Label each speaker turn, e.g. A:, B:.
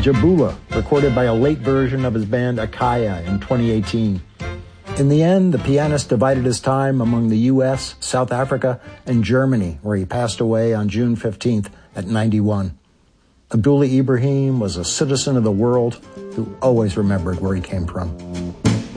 A: Jabula, recorded by a late version of his band Akaya in 2018. In the end, the pianist divided his time among the U.S., South Africa, and Germany, where he passed away on June 15th at 91. Abdullah Ibrahim was a citizen of the world who always remembered where he came from.